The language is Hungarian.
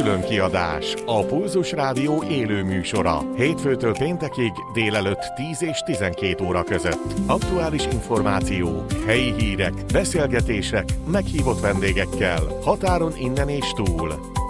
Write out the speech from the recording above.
külön kiadás, a Pulzus Rádió élő műsora. Hétfőtől péntekig délelőtt 10 és 12 óra között. Aktuális információk, helyi hírek, beszélgetések, meghívott vendégekkel, határon innen és túl.